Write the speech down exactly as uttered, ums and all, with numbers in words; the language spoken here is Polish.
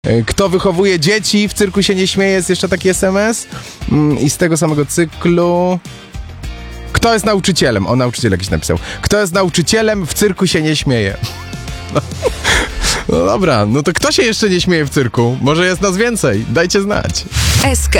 Kto wychowuje dzieci? W cyrku się nie śmieje, jest jeszcze taki es em es. I z tego samego cyklu... Kto jest nauczycielem? O, nauczyciel jakiś napisał. Kto jest nauczycielem? W cyrku się nie śmieje. No. No dobra, no to kto się jeszcze nie śmieje w cyrku? Może jest nas więcej? Dajcie znać. S K